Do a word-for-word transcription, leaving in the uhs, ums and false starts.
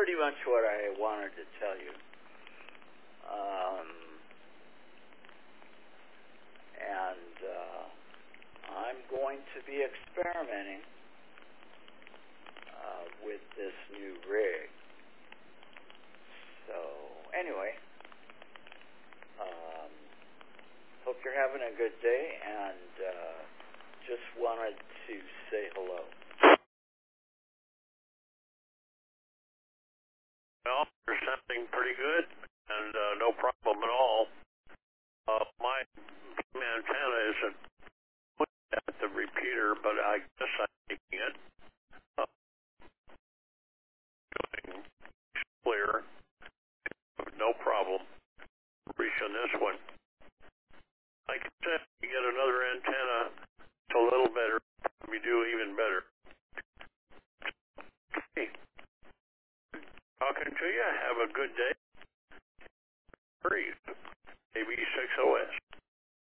pretty much what I wanted to tell you. Um, and uh, I'm going to be experimenting uh, with this new rig. So, anyway, um, hope you're having a good day, and uh, just wanted to say hello. Well, you're sounding pretty good, and uh, no problem at all. Uh, my antenna isn't put at the repeater, but I guess I'm taking it. Uh, doing clear, no problem. Reaching this one. Like I said, you get another antenna, it's a little better. We do even better. Hey, talking to you. Have a good day. Breathe. A B six O S.